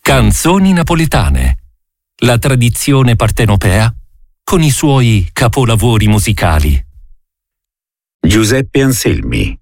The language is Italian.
Canzoni napoletane. La tradizione partenopea con i suoi capolavori musicali. Giuseppe Anselmi.